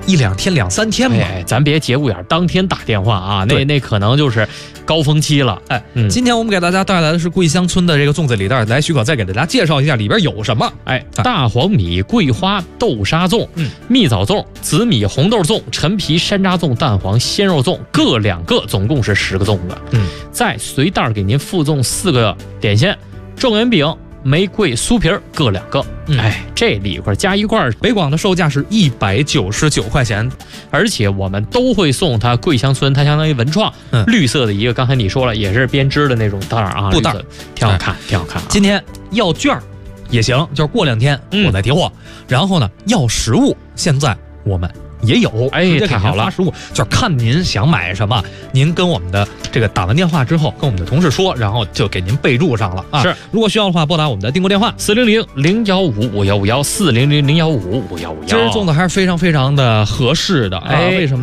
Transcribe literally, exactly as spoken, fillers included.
一两天、两三天嘛。 哎，咱别节骨眼当天打电话啊，那那可能就是高峰期了。 哎，嗯、今天我们给大家带来的是桂香村的这个粽子礼袋，来，许可再给大家介绍一下里边有什么。 哎，大黄米、桂花豆沙粽、嗯、蜜枣粽、紫米红豆粽、陈皮山楂粽、蛋黄鲜肉粽各两个，总共是十个粽子。嗯，再随袋给您附赠四个点心，状元饼、玫瑰酥皮各两个。嗯、哎，这里块加一块， 北广的售价是一百九十九块钱， 而且我们都会送它桂香村，它相当于文创、嗯、绿色的一个，刚才你说了，也是编织的那种袋啊， 布袋， 挺好看，哎、挺好看、啊。 今天要券也行，就是过两天我再提货。嗯、然后呢，要实物，现在我们也有， 哎，太好了！ 实物就是看您想买什么，您跟我们的这个打完电话之后，跟我们的同事说，然后就给您备注上了啊。 是， 如果需要的话，拨打我们的订购电话四零零零幺五五幺五幺四零零零幺五五幺五幺。 今儿粽子还是非常非常的合适的，哎，为什么？